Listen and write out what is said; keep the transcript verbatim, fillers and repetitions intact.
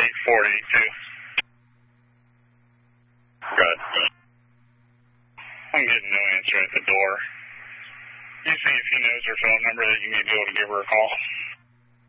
eight four eight two. Good. I'm getting no answer at the door. You see if he knows her phone number that you may be able to give her a call.